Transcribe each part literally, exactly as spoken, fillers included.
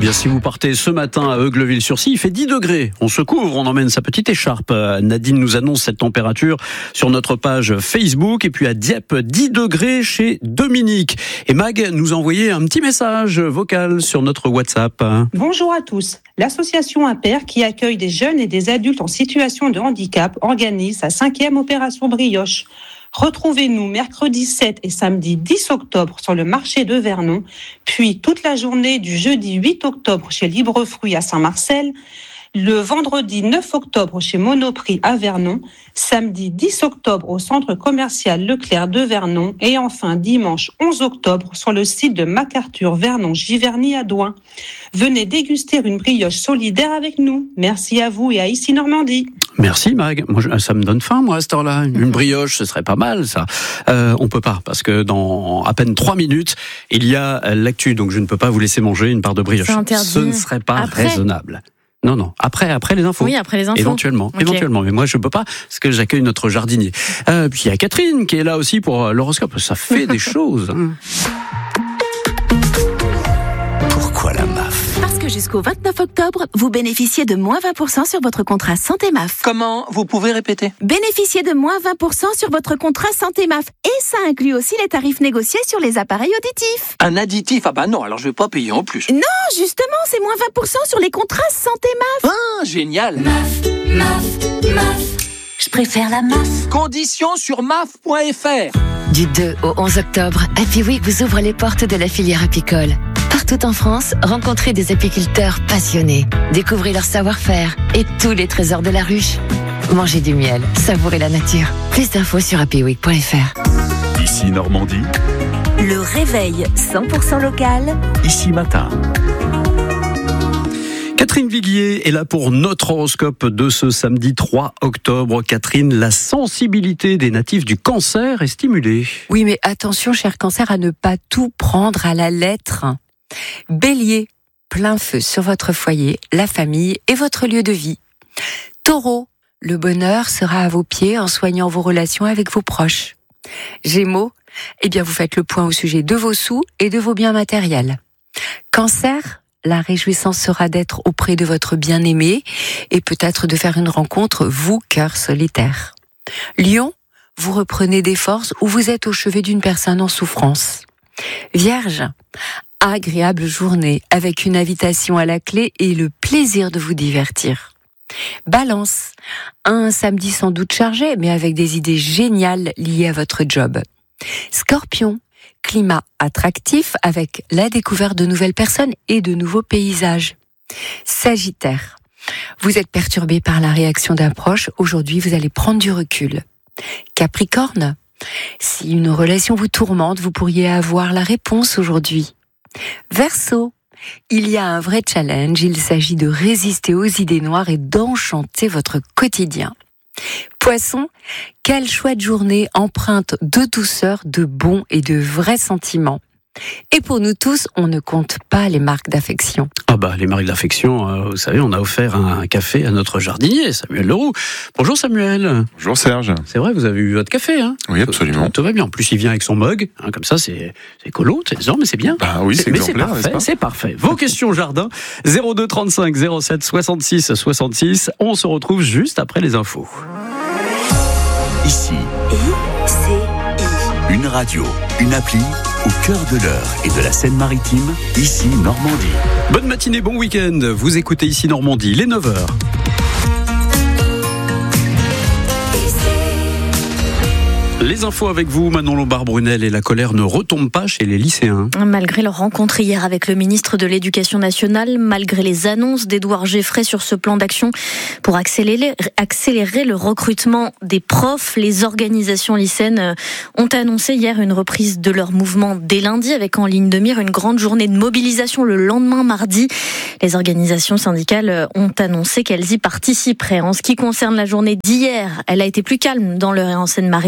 bien, si vous partez ce matin à Eugleville-sur-Scie, il fait dix degrés. On se couvre, on emmène sa petite écharpe. Nadine nous annonce cette température sur notre page Facebook. Et puis à Dieppe, dix degrés chez Dominique. Et Mag nous a envoyé un petit message vocal sur notre WhatsApp. Bonjour à tous. L'association Imper, qui accueille des jeunes et des adultes en situation de handicap, organise sa cinquième opération Brioche. Retrouvez-nous mercredi sept et samedi dix octobre sur le marché de Vernon, puis toute la journée du jeudi huit octobre chez Librefruit à Saint-Marcel, le vendredi neuf octobre chez Monoprix à Vernon, samedi dix octobre au centre commercial Leclerc de Vernon et enfin dimanche onze octobre sur le site de MacArthur Vernon Giverny à Douin. Venez déguster une brioche solidaire avec nous. Merci à vous et à Ici Normandie. Merci Mag, moi, ça me donne faim moi à cette heure-là. Une brioche, ce serait pas mal ça. Euh, on peut pas parce que dans à peine trois minutes, il y a l'actu, donc je ne peux pas vous laisser manger une part de brioche. C'est interdit. Ce ne serait pas Après. raisonnable. Non, non, après, après les infos. Oui, après les infos. Éventuellement, Okay. éventuellement. Mais moi, je peux pas, parce que j'accueille notre jardinier. Euh, puis il y a Catherine qui est là aussi pour l'horoscope. Ça fait des choses. Pourquoi la M A F ? Parce que jusqu'au vingt-neuf octobre, vous bénéficiez de moins vingt pour cent sur votre contrat Santé M A F. Comment ? Vous pouvez répéter ? Bénéficiez de moins vingt pour cent sur votre contrat Santé M A F. Et ça inclut aussi les tarifs négociés sur les appareils auditifs. Un additif ? Ah bah non, alors je vais pas payer en plus. Non, justement, c'est moins vingt pour cent sur les contrats Santé M A F. Ah, génial ! M A F, M A F, M A F. Je préfère la M A F. Conditions sur M A F point F R. Du deux au onze octobre, Happy Week vous ouvre les portes de la filière apicole. Partout en France, rencontrez des apiculteurs passionnés. Découvrez leur savoir-faire et tous les trésors de la ruche. Mangez du miel, savourez la nature. Plus d'infos sur happy week point F R. Ici Normandie, Le réveil cent pour cent local. ici matin. Catherine Viguier est là pour notre horoscope de ce samedi trois octobre. Catherine, la sensibilité des natifs du Cancer est stimulée. Oui, mais attention, cher Cancer, à ne pas tout prendre à la lettre. Bélier, plein feu sur votre foyer, la famille et votre lieu de vie. Taureau, le bonheur sera à vos pieds en soignant vos relations avec vos proches. Gémeaux, eh bien vous faites le point au sujet de vos sous et de vos biens matériels. Cancer, la réjouissance sera d'être auprès de votre bien-aimé et peut-être de faire une rencontre, vous, cœur solitaire. Lion, vous reprenez des forces ou vous êtes au chevet d'une personne en souffrance. Vierge, agréable journée avec une invitation à la clé et le plaisir de vous divertir. Balance, un samedi sans doute chargé mais avec des idées géniales liées à votre job. Scorpion, climat attractif avec la découverte de nouvelles personnes et de nouveaux paysages. Sagittaire, vous êtes perturbé par la réaction d'un proche, aujourd'hui vous allez prendre du recul. Capricorne, si une relation vous tourmente, vous pourriez avoir la réponse aujourd'hui. Verseau, il y a un vrai challenge, il s'agit de résister aux idées noires et d'enchanter votre quotidien. Poisson, quelle chouette journée empreinte de douceur, de bons et de vrais sentiments. Et pour nous tous, on ne compte pas les marques d'affection. Ah bah les marques d'affection, euh, vous savez, on a offert un café à notre jardinier, Samuel Leroux. Bonjour Samuel. Bonjour Serge. C'est vrai, vous avez eu votre café, hein ? Oui, absolument. Tout, tout va bien. En plus, il vient avec son mug, hein, comme ça, c'est, c'est écolo, c'est, non, mais c'est bien. Bah oui, c'est, mais exemplaire, c'est n'est-ce parfait, pas ? c'est parfait. Vos questions jardin, zéro deux trente-cinq zéro sept soixante-six soixante-six. On se retrouve juste après les infos. Ici, une radio, une appli au cœur de l'heure et de la Seine-Maritime, ici Normandie. Bonne matinée, bon week-end. Vous écoutez ici Normandie, les neuf heures. Les infos avec vous, Manon Lombard-Brunel, et la colère ne retombe pas chez les lycéens. Malgré leur rencontre hier avec le ministre de l'Éducation nationale, malgré les annonces d'Édouard Geffray sur ce plan d'action pour accélérer, accélérer le recrutement des profs, les organisations lycéennes ont annoncé hier une reprise de leur mouvement dès lundi, avec en ligne de mire une grande journée de mobilisation le lendemain mardi. Les organisations syndicales ont annoncé qu'elles y participeraient. En ce qui concerne la journée d'hier, elle a été plus calme dans l'Eure et en Seine-Maritime. Quelques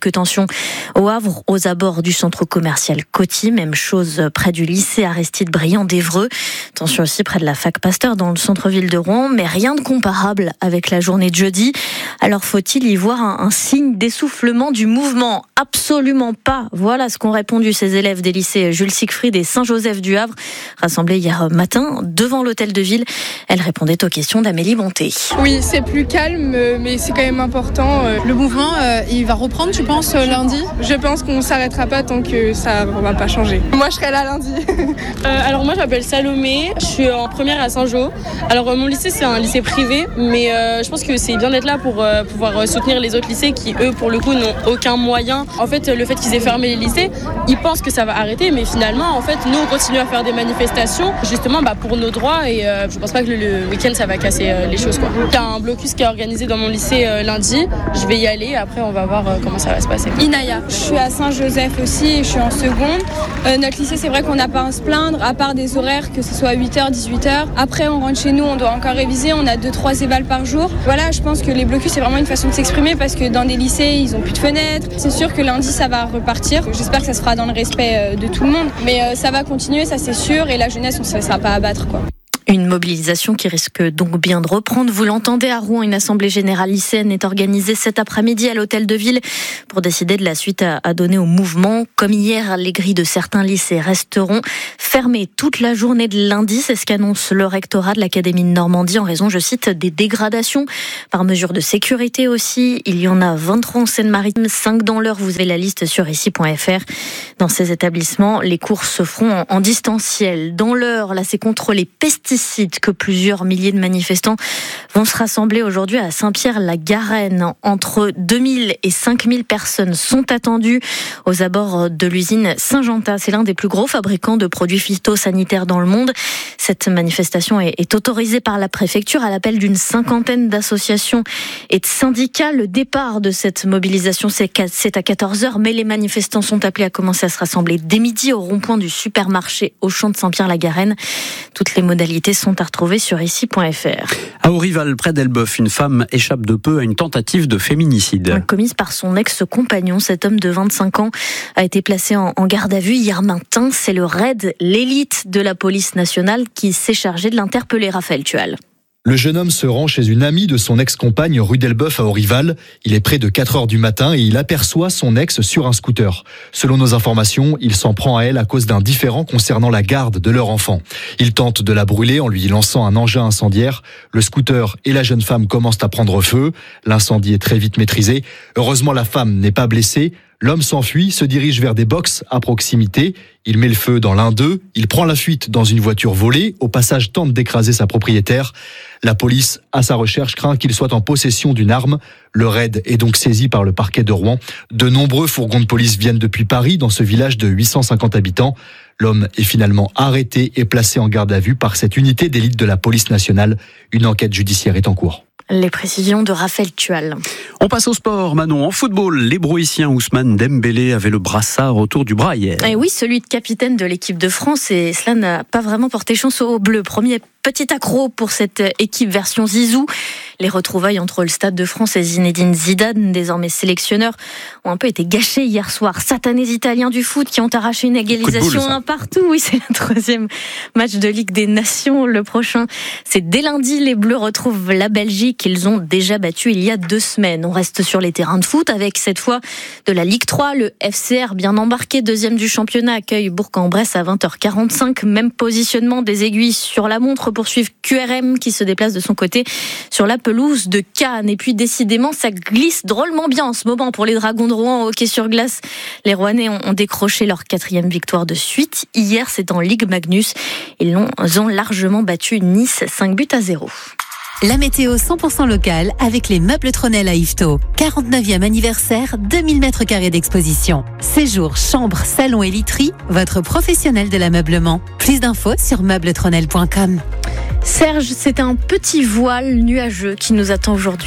quelques tensions au Havre, aux abords du centre commercial Coty. Même chose près du lycée Aristide Briand d'Évreux. Tension aussi près de la fac Pasteur dans le centre-ville de Rouen. Mais rien de comparable avec la journée de jeudi. Alors faut-il y voir un, un signe d'essoufflement du mouvement ? Absolument pas. Voilà ce qu'ont répondu ces élèves des lycées Jules Siegfried et Saint-Joseph du Havre, rassemblés hier matin devant l'hôtel de ville. Elle répondait aux questions d'Amélie Bonté. Oui, c'est plus calme, mais c'est quand même important. Le mouvement, euh, il va reprendre, tu penses, lundi ? Je pense qu'on ne s'arrêtera pas tant que ça ne va pas changer. Moi, je serai là lundi. euh, alors moi, je m'appelle Salomé, je suis en première à Saint-Jo. Alors euh, mon lycée, c'est un lycée privé, mais euh, je pense que c'est bien d'être là pour euh, pouvoir soutenir les autres lycées qui, eux, pour le coup, n'ont aucun moyen. En fait, le fait qu'ils aient fermé les lycées, ils pensent que ça va arrêter, mais finalement, en fait, nous, on continue à faire des manifestations, justement, bah, pour nos droits, et euh, je pense pas que le, le week-end, ça va casser euh, les choses, quoi. Il y a un blocus qui est organisé dans mon lycée euh, lundi, je vais y aller, après, on va voir euh, comment ça va se passer. Inaya, je suis à Saint-Joseph aussi, je suis en seconde. Euh, notre lycée, c'est vrai qu'on n'a pas à se plaindre, à part des horaires, que ce soit à huit heures, dix-huit heures. Après, on rentre chez nous, on doit encore réviser, on a deux trois évals par jour. Voilà, je pense que les blocus, c'est vraiment une façon de s'exprimer, parce que dans des lycées, ils ont plus de fenêtres. C'est sûr que lundi, ça va repartir. J'espère que ça se fera dans le respect de tout le monde. Mais ça va continuer, ça c'est sûr. Et la jeunesse, on ne se laissera pas abattre, quoi. Une mobilisation qui risque donc bien de reprendre. Vous l'entendez, à Rouen, une assemblée générale lycéenne est organisée cet après-midi à l'hôtel de ville pour décider de la suite à, à donner au mouvement. Comme hier, les grilles de certains lycées resteront fermées toute la journée de lundi. C'est ce qu'annonce le rectorat de l'Académie de Normandie en raison, je cite, des dégradations par mesure de sécurité aussi. Il y en a vingt-trois en Seine-Maritime, cinq dans l'Eure. Vous avez la liste sur ici point f r. Dans ces établissements, les cours se feront en, en distanciel. Dans l'Eure, là, c'est contre les pesticides que plusieurs milliers de manifestants vont se rassembler aujourd'hui à Saint-Pierre-la-Garenne. Entre deux mille et cinq mille personnes sont attendues aux abords de l'usine Syngenta. C'est l'un des plus gros fabricants de produits phytosanitaires dans le monde. Cette manifestation est, est autorisée par la préfecture à l'appel d'une cinquantaine d'associations et de syndicats. Le départ de cette mobilisation, c'est à quatorze heures, mais les manifestants sont appelés à commencer à se rassembler dès midi au rond-point du supermarché Auchan de Saint-Pierre-la-Garenne. Toutes les modalités sont à retrouver sur ici point f r. À Aurival, près d'Elbeuf, une femme échappe de peu à une tentative de féminicide. Commise par son ex-compagnon, cet homme de vingt-cinq ans a été placé en, en garde à vue hier matin. C'est le raid, l'élite de la police nationale, qui s'est chargé de l'interpeller. Raphaël Tual. Le jeune homme se rend chez une amie de son ex-compagne rue d'Elbeuf à Aurival. Il est près de quatre heures du matin et il aperçoit son ex sur un scooter. Selon nos informations, il s'en prend à elle à cause d'un différend concernant la garde de leur enfant. Il tente de la brûler en lui lançant un engin incendiaire. Le scooter et la jeune femme commencent à prendre feu. L'incendie est très vite maîtrisé. Heureusement, la femme n'est pas blessée. L'homme s'enfuit, se dirige vers des box à proximité. Il met le feu dans l'un d'eux. Il prend la fuite dans une voiture volée. Au passage, tente d'écraser sa propriétaire. La police, à sa recherche, craint qu'il soit en possession d'une arme. Le raid est donc saisi par le parquet de Rouen. De nombreux fourgons de police viennent depuis Paris, dans ce village de huit cent cinquante habitants. L'homme est finalement arrêté et placé en garde à vue par cette unité d'élite de la police nationale. Une enquête judiciaire est en cours. Les précisions de Raphaël Tual. On passe au sport, Manon. En football, les Brouissiens Ousmane Dembélé avaient le brassard autour du bras hier. Et oui, celui de capitaine de l'équipe de France, et cela n'a pas vraiment porté chance aux Bleus. Premier petit accro pour cette équipe version Zizou. Les retrouvailles entre le Stade de France et Zinedine Zidane, désormais sélectionneur, ont un peu été gâchées hier soir. Satanés italiens du foot qui ont arraché une égalisation boule, un partout. Oui, c'est le troisième match de Ligue des Nations. Le prochain, c'est dès lundi. Les Bleus retrouvent la Belgique qu'ils ont déjà battu il y a deux semaines. On reste sur les terrains de foot avec cette fois de la Ligue trois. Le F C R, bien embarqué, deuxième du championnat, accueille Bourg-en-Bresse à vingt heures quarante-cinq. Même positionnement des aiguilles sur la montre. Poursuivre Q R M qui se déplace de son côté sur la pelouse de Cannes. Et puis décidément, ça glisse drôlement bien en ce moment pour les Dragons de Rouen au hockey sur glace. Les Rouennais ont décroché leur quatrième victoire de suite. Hier, c'est en Ligue Magnus. Ils ont largement battu Nice, cinq buts à zéro. La météo cent pour cent locale avec les meubles Tronel à Yvetot. quarante-neuvième anniversaire, deux mille mètres carrés d'exposition. Séjour, chambre, salon et literie, votre professionnel de l'ameublement. Plus d'infos sur meubles tronel point com. Serge, c'est un petit voile nuageux qui nous attend aujourd'hui. Oui.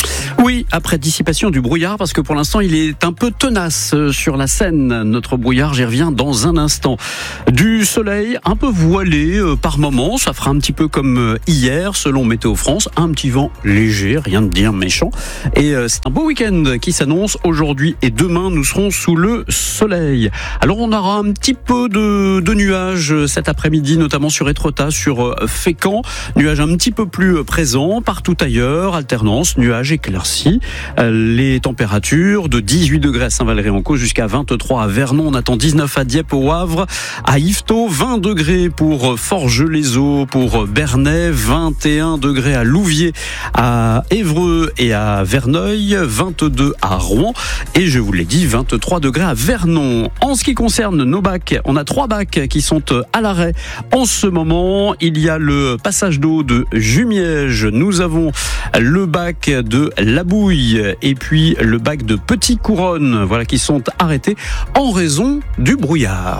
Oui, après dissipation du brouillard, parce que pour l'instant, il est un peu tenace sur la Seine. Notre brouillard, j'y reviens dans un instant. Du soleil un peu voilé par moments, ça fera un petit peu comme hier, selon Météo France. Un petit vent léger, rien de bien méchant. Et c'est un beau week-end qui s'annonce. Aujourd'hui et demain, nous serons sous le soleil. Alors, on aura un petit peu de, de nuages cet après-midi, notamment sur Étretat, sur Fécamp. Nuages un petit peu plus présents partout ailleurs. Alternance, nuages, éclaircies. Les températures de dix-huit degrés à Saint-Valery-en-Caux jusqu'à vingt-trois à Vernon. On attend dix-neuf à Dieppe, au Havre, à Yvetot, vingt degrés pour Forges-les-Eaux, pour Bernay, vingt et un degrés à Louviers, à Évreux et à Verneuil, vingt-deux à Rouen et je vous l'ai dit, vingt-trois degrés à Vernon. En ce qui concerne nos bacs, on a trois bacs qui sont à l'arrêt en ce moment. Il y a le passage d'eau de Jumièges, nous avons le bac de La Bouille et puis le bac de Petit Couronne, voilà, qui sont arrêtés en raison du brouillard.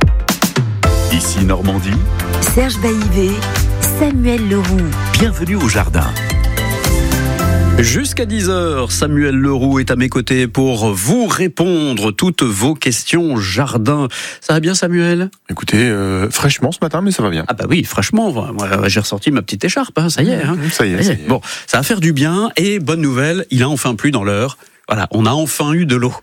Ici Normandie. Serge Baïvé, Samuel Leroux. Bienvenue au jardin. Jusqu'à dix heures, Samuel Leroux est à mes côtés pour vous répondre toutes vos questions jardin. Ça va bien, Samuel ? Écoutez, euh, fraîchement ce matin, mais ça va bien. Ah bah oui, fraîchement, moi, j'ai ressorti ma petite écharpe, hein, ça y est. Hein. Ça y est, ça y est. Bon, ça va faire du bien et bonne nouvelle, il a enfin plu dans l'heure. Voilà, on a enfin eu de l'eau.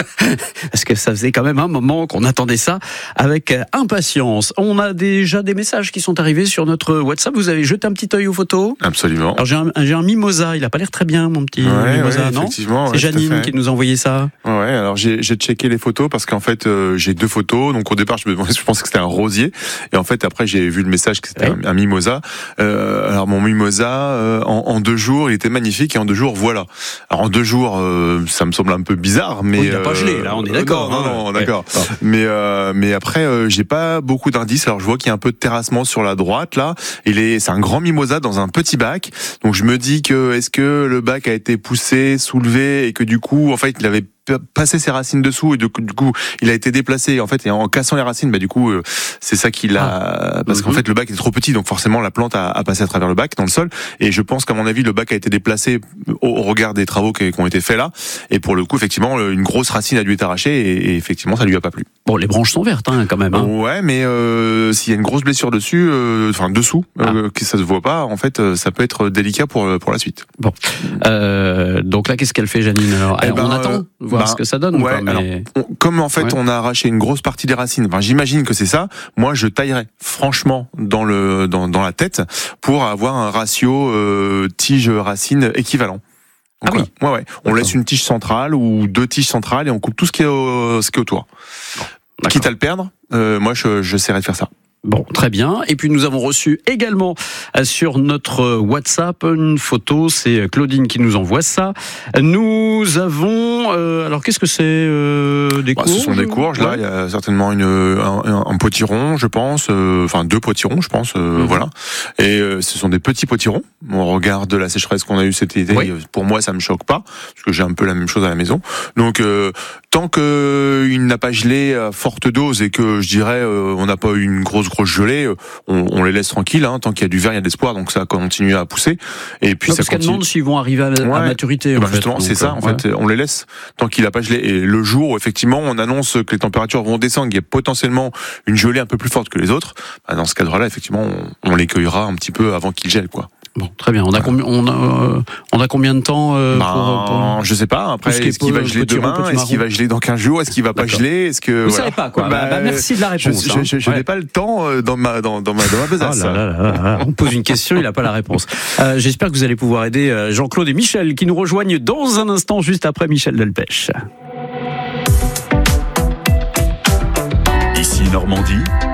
Parce que ça faisait quand même un moment qu'on attendait ça avec impatience. On a déjà des messages qui sont arrivés sur notre WhatsApp. Vous avez jeté un petit œil aux photos ? Absolument. Alors j'ai un, j'ai un mimosa, il a pas l'air très bien, mon petit ouais, mimosa, ouais, non ? effectivement, C'est ouais, Janine qui nous a envoyé ça. Ouais, alors j'ai, j'ai checké les photos parce qu'en fait euh, j'ai deux photos. Donc au départ je, me, je pensais que c'était un rosier et en fait après j'ai vu le message que c'était ouais. un, un mimosa. Euh, alors mon mimosa euh, en, en deux jours il était magnifique et en deux jours voilà. Alors en deux jours euh, ça me semble un peu bizarre, mais oui, il n'a pas gelé là, on est d'accord. Non, non, non, d'accord. Ouais. Mais euh, mais après euh, j'ai pas beaucoup d'indices. Alors je vois qu'il y a un peu de terrassement sur la droite là. Il est, c'est un grand mimosa dans un petit bac. Donc je me dis que est-ce que le bac a été poussé, soulevé et que du coup en fait il avait passer ses racines dessous et du coup, du coup il a été déplacé en fait et en cassant les racines bah du coup euh, c'est ça qu'il a ah. parce mm-hmm. qu'en fait le bac est trop petit donc forcément la plante a, a passé à travers le bac dans le sol et je pense qu'à mon avis le bac a été déplacé au, au regard des travaux qui, qui ont été faits là et pour le coup effectivement une grosse racine a dû être arrachée et, et effectivement ça lui a pas plu. Bon les branches sont vertes hein, quand même hein. Ouais mais euh, s'il y a une grosse blessure dessus euh, enfin dessous ah. euh, que ça se voit pas en fait euh, ça peut être délicat pour pour la suite. Bon euh, donc là qu'est-ce qu'elle fait Janine alors, eh ben, on attend euh, voir bah, ce que ça donne. Ouais, mais... alors, on, comme en fait ouais. on a arraché une grosse partie des racines, enfin, j'imagine que c'est ça. Moi, je taillerais franchement dans le dans, dans la tête pour avoir un ratio euh, tige-racine équivalent. Donc, ah oui. Ouais, ouais. On laisse une tige centrale ou deux tiges centrales et on coupe tout ce qui est au, ce qui est autour. Bon, quitte à le perdre, euh, moi, je j'essaierai de faire ça. Bon, très bien. Et puis nous avons reçu également sur notre WhatsApp une photo. C'est Claudine qui nous envoie ça. Nous avons... Euh, alors qu'est-ce que c'est euh, des bah, courges ? Ce sont des courges. Ouais. Là, il y a certainement une, un, un potiron, je pense. Euh, enfin, deux potirons, je pense. Euh, mm-hmm. Voilà. Et euh, ce sont des petits potirons. Au regard de la sécheresse qu'on a eue cet été, oui. Pour moi, ça me choque pas. Parce que j'ai un peu la même chose à la maison. Donc, euh, tant qu'il n'a pas gelé à forte dose et que, je dirais, euh, on n'a pas eu une grosse grosse gelée, on, on les laisse tranquilles, hein, tant qu'il y a du vert, il y a de l'espoir, donc ça continue à pousser. Et puis non, ça parce qu'elle demande s'ils vont arriver à, ouais. à maturité. Bah en justement, fait. c'est donc, ça, en ouais. fait, on les laisse tant qu'il n'a pas gelé. Et le jour où effectivement on annonce que les températures vont descendre, qu'il y a potentiellement une gelée un peu plus forte que les autres, bah dans ce cadre-là, effectivement, on, on les cueillera un petit peu avant qu'ils gèlent, quoi. Bon, très bien. On a combien, on a, euh, on a combien de temps euh, bah, pour, pour... Je sais pas. Après, est-ce qu'il va geler demain ? Est-ce qu'il va geler dans quinze jours ? Est-ce qu'il va pas geler ? Est-ce que vous voilà. savez pas quoi bah, bah, merci de la réponse. Je, je, je, je ouais. n'ai pas le temps dans ma dans, dans ma dans ma besace. Oh là là là là. On pose une question, il n'a pas la réponse. Euh, j'espère que vous allez pouvoir aider Jean-Claude et Michel qui nous rejoignent dans un instant, juste après Michel Delpech. Ici Normandie.